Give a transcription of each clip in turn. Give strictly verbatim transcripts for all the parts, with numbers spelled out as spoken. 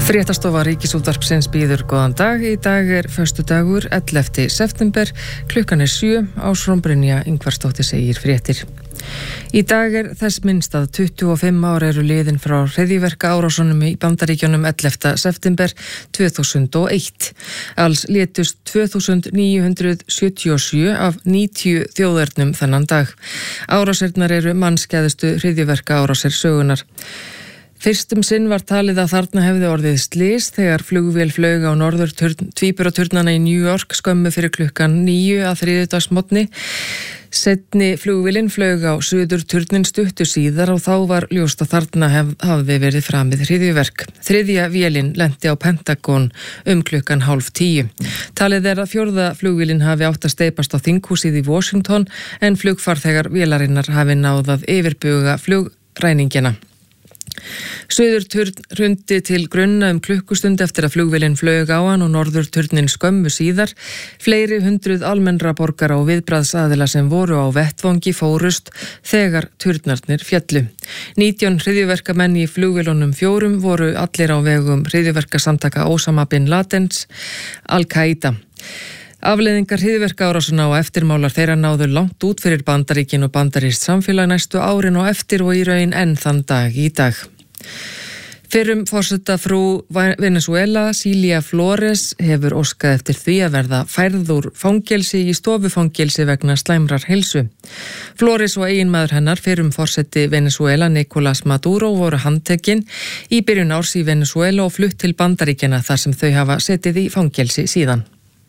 Fréttastofa Ríkisútvarpsins býður góðan dag. Í dag er föstudagur, ellefti september, klukkan er sjö, Ásrún Brynja Ingvarsdóttir segir fréttir. Í dag er þess minnst að tuttugu og fimm ár eru liðin frá hryðjuverka árásunum í Bandaríkjunum ellefta september tvö þúsund og eitt. Alls létust tvö þúsund níu hundruð sjötíu og sjö af níutíu þjóðernum þennan dag. Árásirnar eru mannskæðustu hryðjuverka árásir sögunar. Fyrstum sinn var talið að þarna hefði orðið slys þegar flugvél flaug á norður tvíburaturnana í New York skömmu fyrir klukkan níu að þriðjudagsmorgni. Seinni flugvélin flaug á suður turnin stuttu síðar og þá var ljóst að þarna hef, hafði verið framið hryðjuverk. Þriðja vélin lenti á Pentagon um klukkan hálf tíu. Talið er að fjórða flugvélin hafi átt að steypast á þinghúsið í Washington en flugfarþegar vélarinnar hafi náð að yfirbuga flugræningina. Suðurturn hrundi til grunna um klukkustund eftir að flugvélin flaug á hann og norðurturnin skömmu síðar. Fleiri hundruð almennra borgara og viðbragðsaðila sem voru á vettvangi fórust þegar turnarnir fjallu. nítján hryðjuverkamenn í flugvélunum fjórum voru allir á vegum hryðjuverkasamtaka Osama bin Ladens Al-Qaida. Afleiðingar hryðjuverkaárásana og eftirmálar þeirra náðu langt út fyrir Bandaríkin og bandarískt samfélag næstu árin og eftir og í raun enn þann dag í dag. Fyrrum forseta frú Venezuela, Cilia Flores, hefur óskað eftir því að verða færð úr fangelsi í stofufangelsi vegna slæmrar heilsu. Flores og eiginmaður hennar, fyrrum forseti Venezuela, Nicolás Maduro, voru handtekin í byrjun árs í Venezuela og flutt til Bandaríkjanna þar sem þau hafa setið í fangelsi síðan.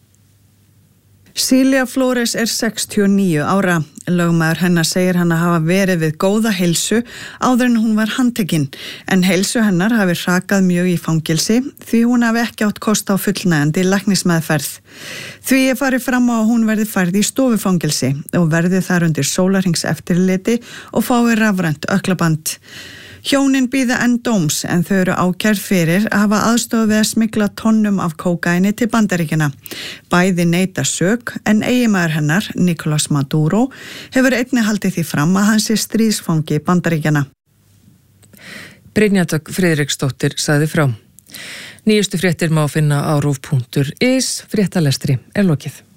Cilia Flores er sextíu og níu ára. Lögmaður hennar segir hann að hafa verið við góða heilsu áður en hún var handtekinn, en heilsu hennar hafi hrakað mjög í fangelsi því hún hafi ekki átt kost á fullnægjandi læknismeðferð. Því er farið fram á að hún verði færð í stofufangelsi og verði þar undir sólarhringseftirliti og fái rafrænt ökklaband. Hjónin bíða enn dóms en þau eru ákærð fyrir að hafa aðstoð við að smygla tonnum af kókaini til Bandaríkjanna. Bæði neita sök en eiginmaður hennar, Nicolás Maduro, hefur einnig haldið því fram að hann sé stríðsfangi Bandaríkjanna. Brynja Dögg Friðriksdóttir sagði frá. Nýjustu fréttir má finna á rúv punktur is. Fréttalestri er lokið.